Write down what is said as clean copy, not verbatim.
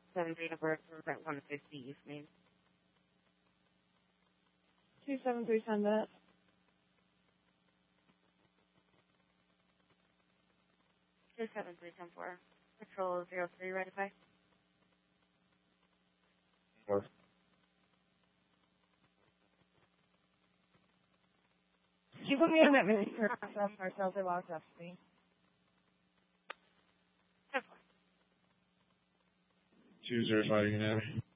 73 number for at 150 East Main. 273, send that. Two 7310-4. Patrol 03, right away. North. Can you put me on that mini ourselves they lost after me? 10-4. 205 United.